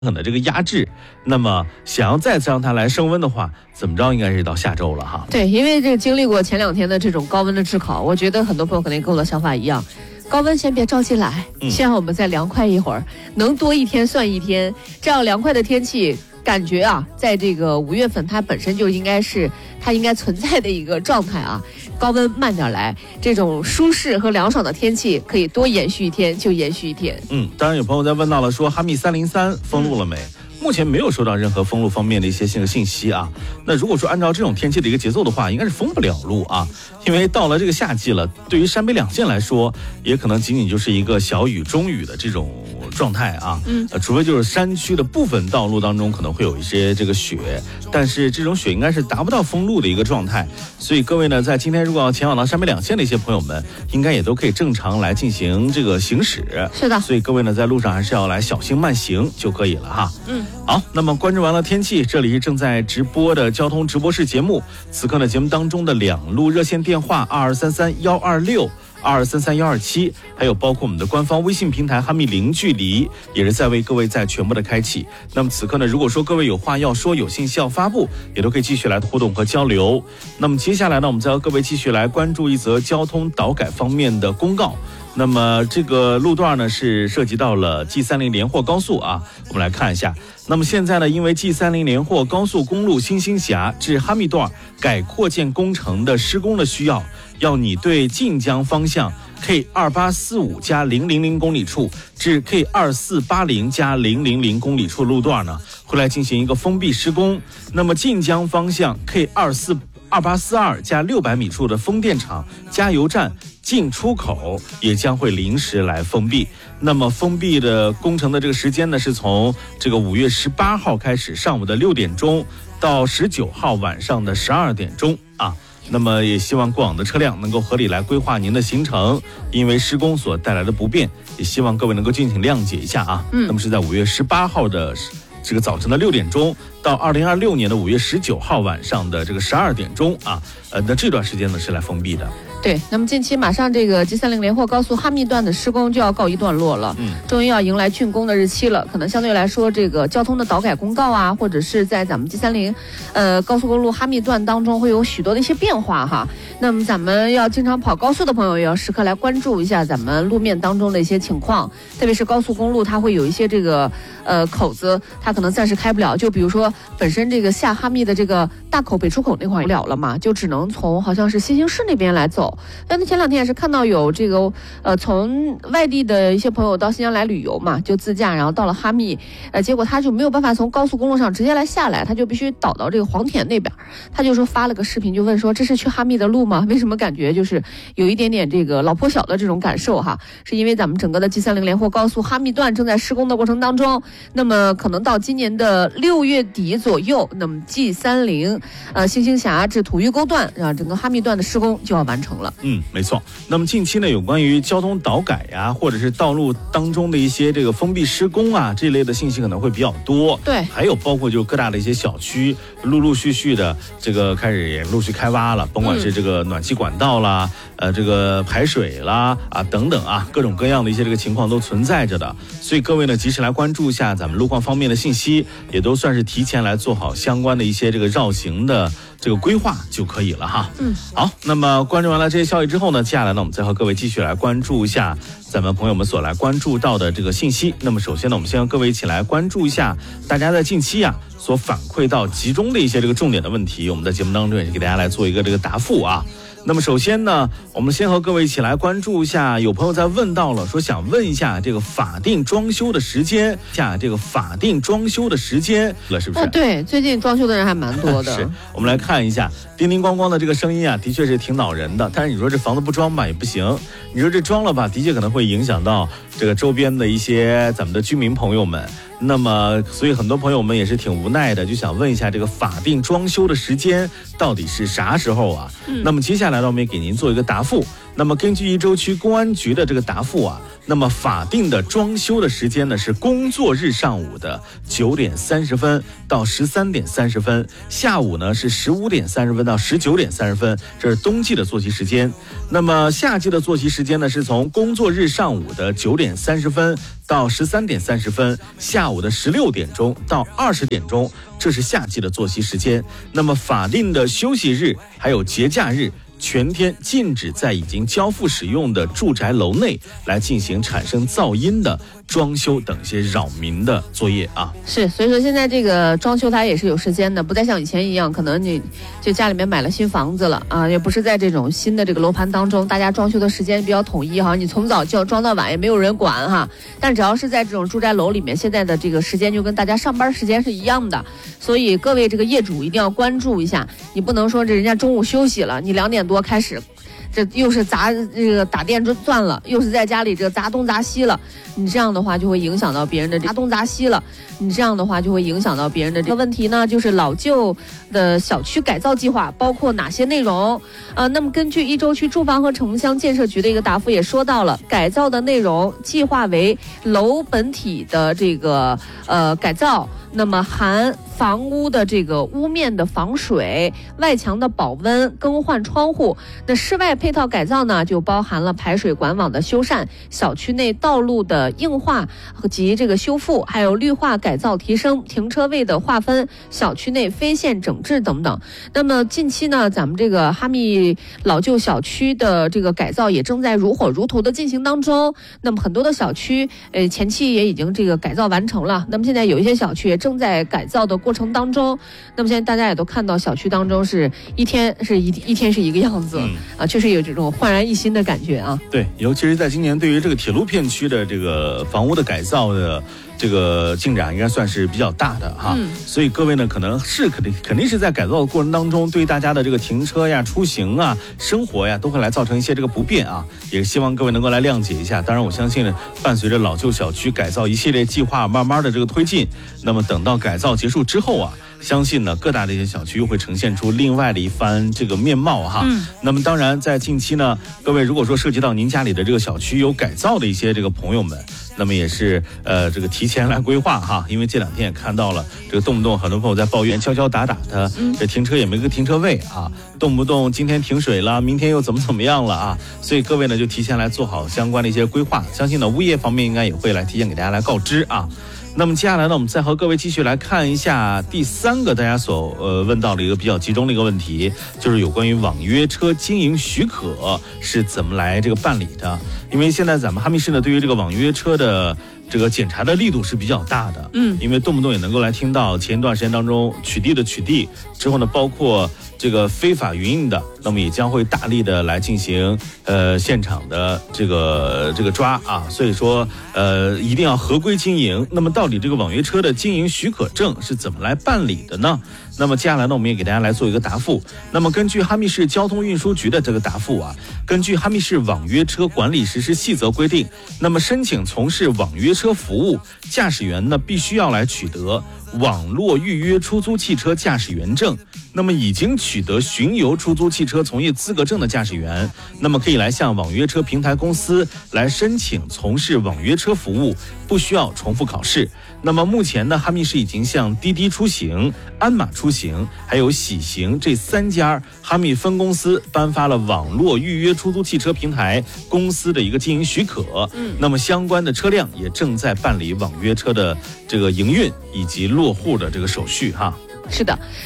的这个压制，那么想要再次让它来升温的话，怎么着应该是到下周了哈。 对，因为这经历过前2天的这种高温的炙烤，我觉得很多朋友可能跟我的想法一样，高温先别着急来，先让我们再凉快一会儿，能多一天算一天。这样凉快的天气，感觉啊，在这个5月份它本身就应该存在的一个状态啊。高温慢点来，这种舒适和凉爽的天气可以多延续一天就延续一天。 当然有朋友在问到了说哈密303封路了没？目前没有收到任何封路方面的一些信息啊。那如果说按照这种天气的一个节奏的话，应该是封不了路啊，因为到了这个夏季了，对于山北2县来说，也可能仅仅就是一个小雨中雨的这种状态啊。除非就是山区的部分道路当中可能会有一些这个雪，但是这种雪应该是达不到封路的一个状态。所以各位呢，在今天如果要前往到山北2县的一些朋友们，应该也都可以正常来进行这个行驶。 是的， 所以各位呢，在路上还是要来小心慢行就可以了哈。好，那么关注完了天气，这里是正在直播的交通直播室节目。此刻呢，节目当中的2路热线电话2233-126。2233-127，还有包括我们的官方微信平台哈密零距离，也是在为各位在全部的开启。那么此刻呢，如果说各位有话要说，有信息要发布，也都可以继续来互动和交流。那么接下来呢，我们再和各位继续来关注一则交通导改方面的公告。那么这个路段呢是涉及到了 G30 连霍高速啊，我们来看一下。那么现在呢，因为 G30 连霍高速公路新兴峡至哈密段改扩建工程的施工的需要，要你对晋江方向 K2845+000 公里处至 K2480+000 公里处路段呢，会来进行一个封闭施工。那么晋江方向 K2842+600 米处的风电场加油站进出口也将会临时来封闭。那么封闭的工程的这个时间呢，是从这个5月18号开始上午的6点钟到19号晚上的12点钟啊。那么也希望过往的车辆能够合理来规划您的行程，因为施工所带来的不便，也希望各位能够敬请谅解一下啊。那么是在5月18号的这个早晨的6点钟到2026年的5月19号晚上的这个12点钟啊，那这段时间呢是来封闭的。 对，那么近期马上这个 G30 连霍高速哈密段的施工就要告一段落了，终于要迎来竣工的日期了。可能相对来说，这个交通的导改公告啊，或者是在咱们 G30 高速公路哈密段当中会有许多的一些变化哈。那么咱们要经常跑高速的朋友，也要时刻来关注一下咱们路面当中的一些情况，特别是高速公路，它会有一些这个口子，它可能暂时开不了。就比如说本身这个下哈密的这个大口北出口那块不了了嘛，就只能从好像是新兴市那边来走。但前2天也是看到有这个从外地的一些朋友到新疆来旅游嘛，就自驾，然后到了哈密，结果他就没有办法从高速公路上直接来下来，他就必须倒到这个黄田那边。他就说发了个视频，就问说这是去哈密的路吗？为什么感觉就是有一点点这个老坡小的这种感受哈？是因为咱们整个的 G30 连霍高速哈密段正在施工的过程当中，那么可能到今年的6月底左右，那么 G30新兴峡至土峪沟段啊，整个哈密段的施工就要完成了。 没错。那么近期呢，有关于交通导改呀，或者是道路当中的一些这个封闭施工啊这类的信息可能会比较多。对，还有包括就是各大的一些小区陆陆续续的这个开始也陆续开挖了，甭管是这个暖气管道啦，这个排水啦啊等等啊，各种各样的一些这个情况都存在着的。所以各位呢，及时来关注一下咱们路况方面的信息，也都算是提前来做好相关的一些这个绕行的这个规划就可以了哈。好，那么关注完了这些消息之后呢，接下来呢，我们再和各位继续来关注一下咱们朋友们所来关注到的这个信息。那么首先呢，我们先和各位一起来关注一下大家在近期啊所反馈到集中的一些这个重点的问题，我们在节目当中也是给大家来做一个这个答复啊。那么首先呢，我们先和各位一起来关注一下，有朋友在问到了，说想问一下这个法定装修的时间，了是不是？ 对，最近装修的人还蛮多的。 是，我们来看一下，叮叮咣咣的这个声音啊，的确是挺恼人的。但是你说这房子不装吧也不行，你说这装了吧，的确可能会影响到这个周边的一些咱们的居民朋友们。那么所以很多朋友们也是挺无奈的，就想问一下这个法定装修的时间到底是啥时候啊？那么接下来呢，我们也给您做一个答复。 那么根据一州区公安局的这个答复啊，那么法定的装修的时间呢是工作日上午的9点30分到13点30分，下午呢是15点30分到19点30分，这是冬季的作息时间。那么夏季的作息时间呢是从工作日上午的9点30分到13点30分，下午的16点钟到20点钟，这是夏季的作息时间。那么法定的休息日还有节假日，全天禁止在已经交付使用的住宅楼内来进行产生噪音的装修等一些扰民的作业啊。 是，所以说现在这个装修它也是有时间的，不再像以前一样，可能你就家里面买了新房子了啊，也不是在这种新的这个楼盘当中，大家装修的时间比较统一哈，你从早就要装到晚，也没有人管哈。但只要是在这种住宅楼里面，现在的这个时间就跟大家上班时间是一样的，所以各位这个业主一定要关注一下，你不能说这人家中午休息了，你2点多开始。这又是这个打电钻了，又是在家里这个砸东砸西了，你这样的话就会影响到别人的砸东砸西了，你这样的话就会影响到别人的这个问题呢，就是老旧的小区改造计划包括哪些内容？那么根据一州区住房和城乡建设局的一个答复也说到了，改造的内容计划为楼本体的这个改造，那么含房屋的这个屋面的防水、外墙的保温、更换窗户。那室外配套改造呢，就包含了排水管网的修缮、小区内道路的硬化及这个修复，还有绿化改造提升、停车位的划分、小区内非线整治等等。那么近期呢，咱们这个哈密老旧小区的这个改造也正在如火如荼的进行当中。那么很多的小区，前期也已经这个改造完成了。那么现在有一些小区也正在改造的过程当中。那么现在大家也都看到，小区当中是一天是一个样子啊，确实有这种焕然一新的感觉啊。 对，尤其是在今年对于这个铁路片区的这个房屋的改造的这个进展应该算是比较大的哈，所以各位呢可能是肯定是在改造的过程当中，对大家的这个停车呀、出行啊、生活呀都会来造成一些这个不便啊，也希望各位能够来谅解一下。当然我相信呢，伴随着老旧小区改造一系列计划慢慢的这个推进，那么等到改造结束之后啊，相信呢各大的一些小区又会呈现出另外的一番这个面貌哈。那么当然在近期呢，各位如果说涉及到您家里的这个小区有改造的一些这个朋友们，那么也是这个提前来规划哈，因为这2天也看到了这个动不动很多朋友在抱怨敲敲打打的，这停车也没个停车位啊，动不动今天停水了，明天又怎么样了啊，所以各位呢就提前来做好相关的一些规划，相信呢物业方面应该也会来提前给大家来告知啊。那么接下来呢，我们再和各位继续来看一下第3个大家所问到的一个比较集中的一个问题，就是有关于网约车经营许可是怎么来这个办理的。因为现在咱们哈密市呢对于这个网约车的这个检查的力度是比较大的，因为动不动也能够来听到前一段时间当中取缔之后呢，包括这个非法营运的，那么也将会大力的来进行现场的这个抓啊，所以说一定要合规经营。那么到底这个网约车的经营许可证是怎么来办理的呢？那么接下来呢，我们也给大家来做一个答复。那么根据哈密市交通运输局的这个答复啊，根据哈密市网约车管理实施细则规定，那么申请从事网约车服务，驾驶员呢必须要来取得网络预约出租汽车驾驶员证。那么已经取得巡游出租汽车从业资格证的驾驶员，那么可以来向网约车平台公司来申请从事网约车服务，不需要重复考试。那么目前呢，哈密市已经向滴滴出行、鞍马出行还有喜行这3家哈密分公司颁发了网络预约出租汽车平台公司的一个经营许可。那么相关的车辆也正在办理网约车的这个营运以及落户的这个手续哈。 是的，